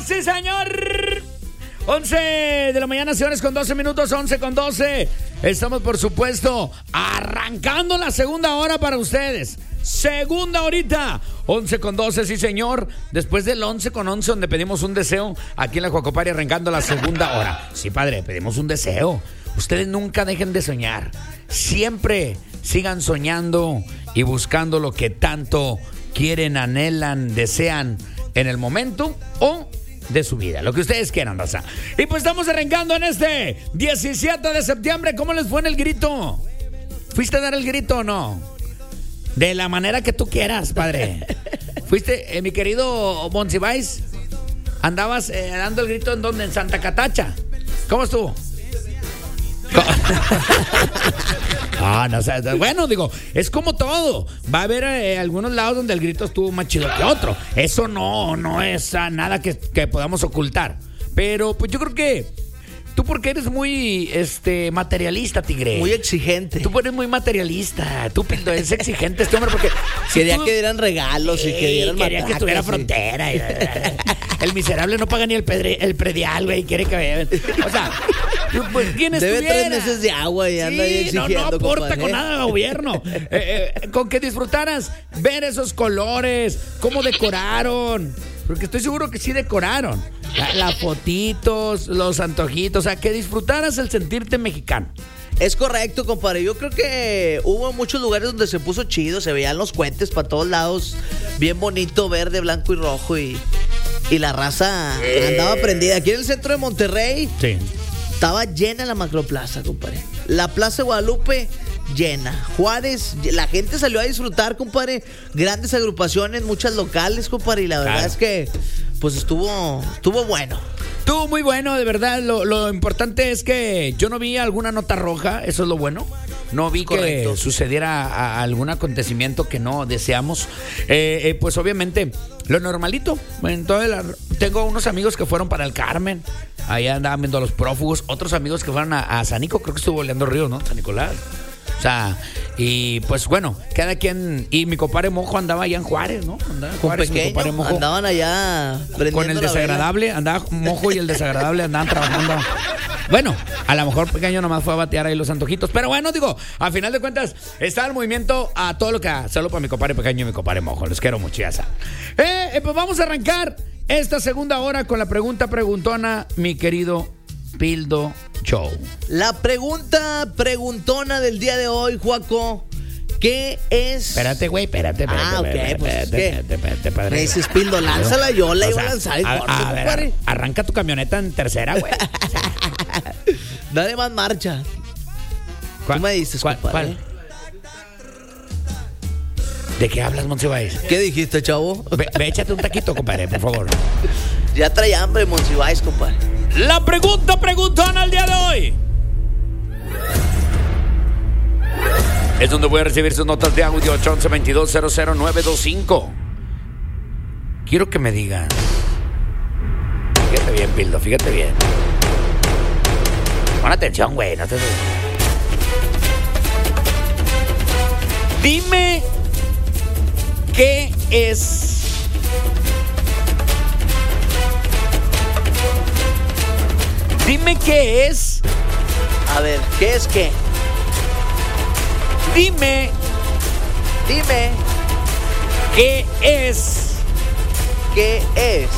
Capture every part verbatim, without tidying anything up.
sí, señor. once de la mañana, señores, con doce minutos, once con doce. Estamos, por supuesto, arrancando la segunda hora para ustedes. Segunda horita, once con doce, sí, señor. Después del once con once, donde pedimos un deseo, aquí en la Juacopari, arrancando la segunda hora. Sí, padre, pedimos un deseo. Ustedes nunca dejen de soñar. Siempre sigan soñando y buscando lo que tanto quieren, anhelan, desean en el momento o de su vida, lo que ustedes quieran, raza. Y pues estamos arrancando en este diecisiete de septiembre. ¿Cómo les fue en el grito? ¿Fuiste a dar el grito o no? De la manera que tú quieras, padre. ¿Fuiste, eh, mi querido Monsiváis? ¿Andabas eh, dando el grito en donde? En Santa Catacha. ¿Cómo estuvo? Ah, no, o sea, bueno, digo, es como todo. Va a haber eh, algunos lados donde el grito estuvo más chido que otro. Eso no, no es ah, nada que, que podamos ocultar. Pero pues yo creo que tú, porque eres muy este materialista, tigre. Muy exigente. Tú eres muy materialista. Tú eres exigente este hombre porque si quería tú, que dieran regalos y que dieran quería matacas, que tuviera sí. frontera. Y, el miserable no paga ni el, pedre, el predial, güey. Quiere que vean. O sea, pues quién debe estuviera. tres meses de agua y sí, anda ahí exigiendo. No, no aporta compadre. Con nada al gobierno. eh, eh, con que disfrutaras ver esos colores, cómo decoraron. Porque estoy seguro que sí decoraron. Las fotitos, los antojitos, o sea, que disfrutaras el sentirte mexicano. Es correcto, compadre. Yo creo que hubo muchos lugares donde se puso chido, se veían los cohetes para todos lados, bien bonito, verde, blanco y rojo, y, y la raza andaba prendida. Aquí en el centro de Monterrey sí. Estaba llena la Macroplaza, compadre. La Plaza de Guadalupe llena. Juárez, la gente salió a disfrutar, compadre. Grandes agrupaciones, muchas locales, compadre. Y la verdad claro. es que pues estuvo, estuvo bueno. Estuvo muy bueno, de verdad. Lo, lo importante es que yo no vi alguna nota roja, eso es lo bueno. No vi Correcto. que sucediera a, a algún acontecimiento que no deseamos. Eh, eh, pues obviamente, lo normalito. Entonces, la, tengo unos amigos que fueron para el Carmen. Ahí andaban viendo a los prófugos. Otros amigos que fueron a, a San Nico, creo que estuvo Leandro Ríos, ¿no? San Nicolás. O sea, y pues bueno, cada quien. Y mi compadre Mojo andaba allá en Juárez, ¿no? Andaba en Juárez, pequeño, mi compadre Mojo. Andaban allá con el desagradable, andaba Mojo y el desagradable andaban trabajando. Bueno, a lo mejor Pequeño nomás fue a batear ahí los antojitos. Pero bueno, digo, a final de cuentas, está el movimiento a todo lo que hace. Solo para mi compadre Pequeño y mi compadre Mojo. Los quiero mucho, ya saben. Eh, eh, pues vamos a arrancar esta segunda hora con la pregunta preguntona, mi querido Pildo Show. La pregunta preguntona del día de hoy, Juaco, ¿qué es? Espérate, güey, espérate, espérate. Ah, ok, espérate, pues, espérate, ¿qué? espérate, espérate, espérate. Me dices, Pildo, lánzala, yo la iba a lanzar. A, a, a ver, arranca tu camioneta en tercera, güey. Dale más marcha. ¿Tú me dices, ¿Cuál? compadre? ¿Cuál? ¿De qué hablas, Monsiváis? ¿Qué dijiste, chavo? Ve, ve, échate un taquito, compadre, por favor. Ya trae hambre, Monsiváis, compadre. La pregunta preguntona al día de hoy es donde voy a recibir sus notas de audio. Ocho once veintidós cero cero nueve dos cinco. Quiero que me digan. Fíjate bien, Pildo, fíjate bien. Pon atención, güey, no te... Dime qué es Dime qué es. A ver, ¿qué es qué? Dime. Dime. ¿Qué es? ¿Qué es?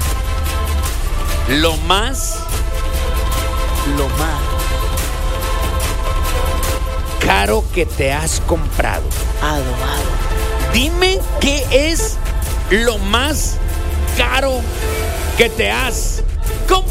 Lo más. Lo más. Caro que te has comprado. Adorado. Dime qué es lo más caro que te has comprado.